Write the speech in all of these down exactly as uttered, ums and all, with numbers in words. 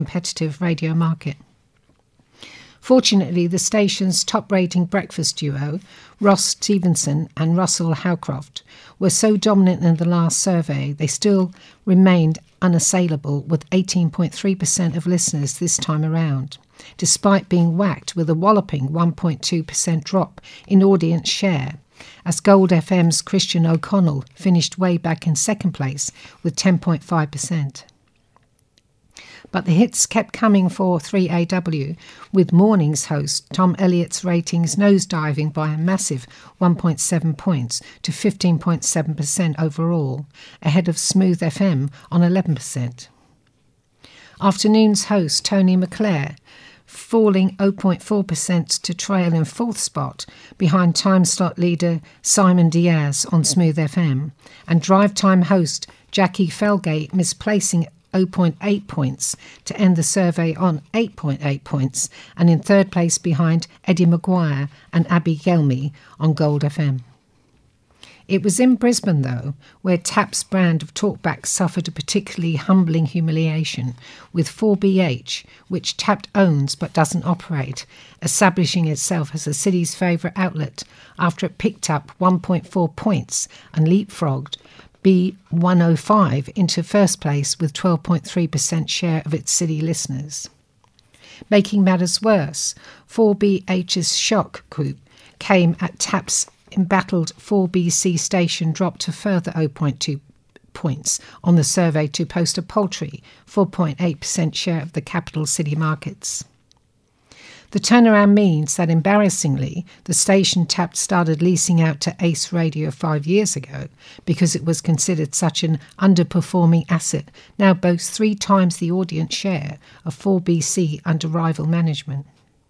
competitive radio market. Fortunately, the station's top-rating breakfast duo, Ross Stevenson and Russell Howcroft, were so dominant in the last survey they still remained unassailable with eighteen point three percent of listeners this time around, despite being whacked with a walloping one point two percent drop in audience share, as Gold F M's Christian O'Connell finished way back in second place with ten point five percent. But the hits kept coming for three A W, with morning's host Tom Elliott's ratings nosediving by a massive one point seven points to fifteen point seven percent overall, ahead of Smooth F M on eleven percent. Afternoon's host Tony McClare falling zero point four percent to trail in fourth spot behind time slot leader Simon Diaz on Smooth F M, and drive time host Jackie Felgate misplacing zero point eight points to end the survey on eight point eight points, and in third place behind Eddie Maguire and Abby Gelmy on Gold F M. It was in Brisbane, though, where TAP's brand of talkback suffered a particularly humbling humiliation, with four B H, which TAP owns but doesn't operate, establishing itself as the city's favourite outlet after it picked up one point four points and leapfrogged B one oh five into first place with twelve point three percent share of its city listeners. Making matters worse, four B H's shock coup came at TAP's embattled four B C station dropped to further zero point two points on the survey to post a paltry four point eight percent share of the capital city markets. The turnaround means that, embarrassingly, the station TAP started leasing out to Ace Radio five years ago because it was considered such an underperforming asset, now boasts three times the audience share of four B C under rival management.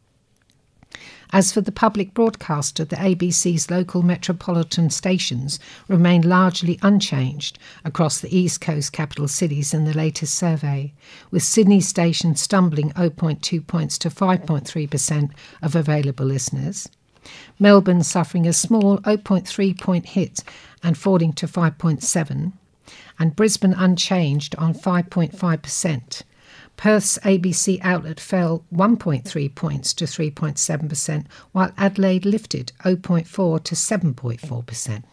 As for the public broadcaster, the A B C's local metropolitan stations remained largely unchanged across the East Coast capital cities in the latest survey, with Sydney station stumbling zero point two points to five point three percent of available listeners, Melbourne suffering a small zero point three point hit and falling to five point seven, and Brisbane unchanged on five point five percent. Perth's A B C outlet fell one point three points to three point seven percent, while Adelaide lifted zero point four to seven point four percent.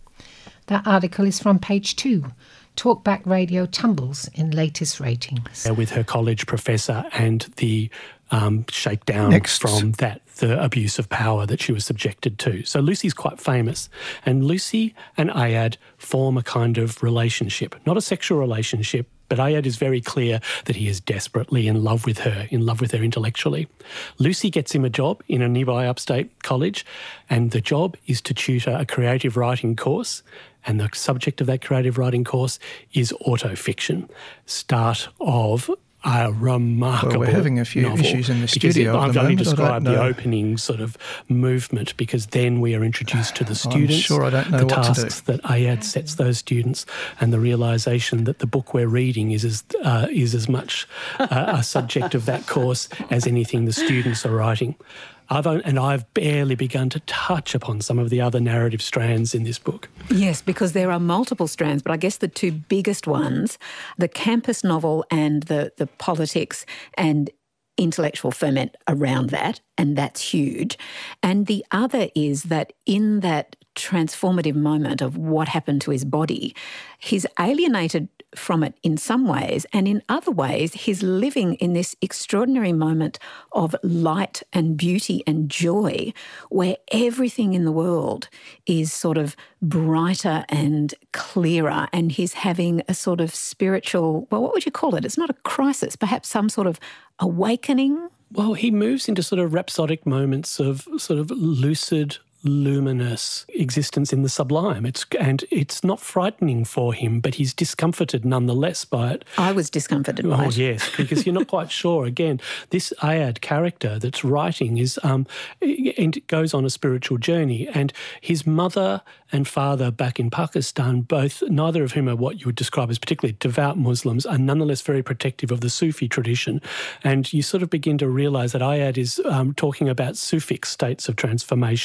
That article is from page two. Talkback Radio tumbles in latest ratings. With her college professor and the um, shakedown Next. from that, the abuse of power that she was subjected to. So Lucy's quite famous, and Lucy and Ayad form a kind of relationship, not a sexual relationship, but Ayad is very clear that he is desperately in love with her, in love with her intellectually. Lucy gets him a job in a nearby upstate college, and the job is to tutor a creative writing course, and the subject of that creative writing course is autofiction. Start of a remarkable Well, we're having a few novel. issues in the Because studio at I've the only moment. I described don't the know. opening sort of movement, because then we are introduced to the I'm students, sure I don't know the what to do. tasks that Ayad sets those students, and the realisation that the book we're reading is as uh, is as much uh, a subject of that course as anything the students are writing. I've on, and I've barely begun to touch upon some of the other narrative strands in this book. Yes, because there are multiple strands, but I guess the two biggest ones, the campus novel and the, the politics and intellectual ferment around that, and that's huge. And the other is that in that transformative moment of what happened to his body, he's alienated from it in some ways, and in other ways he's living in this extraordinary moment of light and beauty and joy where everything in the world is sort of brighter and clearer, and he's having a sort of spiritual, well, what would you call it? It's not a crisis, perhaps some sort of awakening? Well, he moves into sort of rhapsodic moments of sort of lucid, luminous existence in the sublime. It's and it's not frightening for him, but he's discomforted nonetheless by it. I was discomforted by Oh, it. yes, because you're not quite sure. Again, this Ayad character that's writing is um, and it goes on a spiritual journey, and his mother and father back in Pakistan, both neither of whom are what you would describe as particularly devout Muslims, are nonetheless very protective of the Sufi tradition. And you sort of begin to realise that Ayad is um, talking about Sufic states of transformation,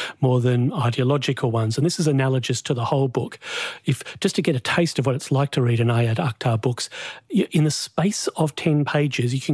more than ideological ones. And this is analogous to the whole book. If just to get a taste of what it's like to read an Ayad Akhtar books, in the space of ten pages, you can